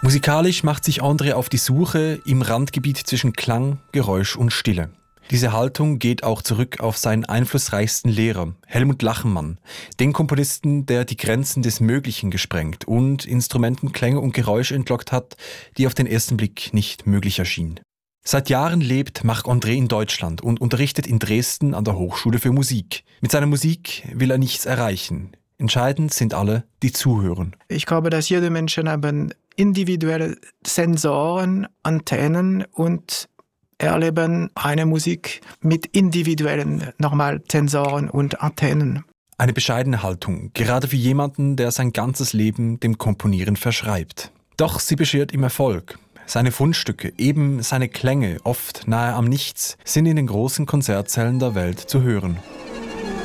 Musikalisch macht sich André auf die Suche im Randgebiet zwischen Klang, Geräusch und Stille. Diese Haltung geht auch zurück auf seinen einflussreichsten Lehrer, Helmut Lachenmann, den Komponisten, der die Grenzen des Möglichen gesprengt und Instrumenten Klänge und Geräusche entlockt hat, die auf den ersten Blick nicht möglich erschienen. Seit Jahren lebt Marc-André in Deutschland und unterrichtet in Dresden an der Hochschule für Musik. Mit seiner Musik will er nichts erreichen. Entscheidend sind alle, die zuhören. Ich glaube, dass jede Menschen haben individuelle Sensoren, Antennen und erleben eine Musik mit individuellen Sensoren und Antennen. Eine bescheidene Haltung, gerade für jemanden, der sein ganzes Leben dem Komponieren verschreibt. Doch sie beschert ihm Erfolg. Seine Fundstücke, eben seine Klänge, oft nahe am Nichts, sind in den großen Konzertsälen der Welt zu hören.